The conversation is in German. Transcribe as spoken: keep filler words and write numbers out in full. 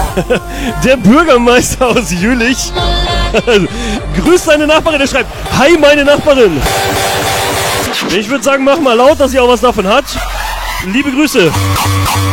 Der Bürgermeister aus Jülich grüßt seine Nachbarin, der schreibt: Hi, meine Nachbarin. Ich würde sagen, mach mal laut, dass sie auch was davon hat. Liebe Grüße.